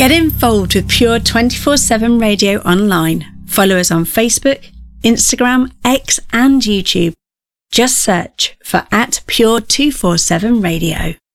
Get involved with Pure 24/7 Radio online. Follow us on Facebook, Instagram, X and YouTube. Just search for @Pure 247 Radio.